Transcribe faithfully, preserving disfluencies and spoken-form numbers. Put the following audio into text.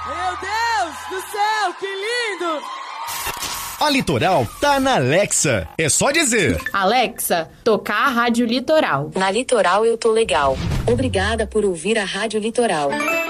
Meu Deus do céu, que lindo! A Litoral tá na Alexa. É só dizer: Alexa, tocar a Rádio Litoral. Na Litoral eu tô legal. Obrigada por ouvir a Rádio Litoral.